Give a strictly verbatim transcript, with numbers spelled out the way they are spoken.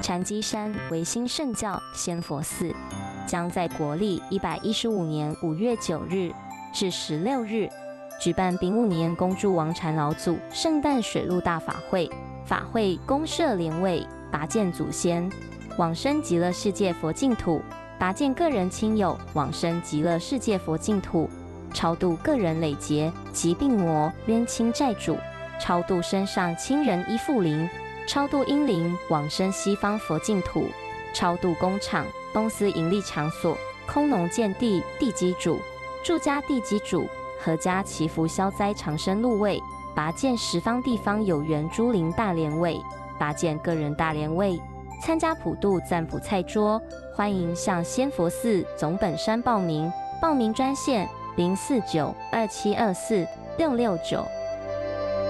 禅机山为新圣教仙佛寺，将在国历一百一十五年五月九日至十六日举办丙午年恭祝王禅老祖圣诞水陆大法会。法会公设莲位，拔见祖先往生极乐世界佛净土，拔见个人亲友往生极乐世界佛净土，超度个人累劫及病魔冤亲债主，超度身上亲人依附灵，超度阴灵往生西方佛净土，超度工厂、公司盈利场所、空农建地地基主、住家地基主，阖家祈福消灾长生禄位，拔见十方地方有缘诸灵大莲位，拔见个人大莲位。参加普渡赞卜菜桌，欢迎向仙佛寺总本山报名，报名专线零四九二七二四六六九。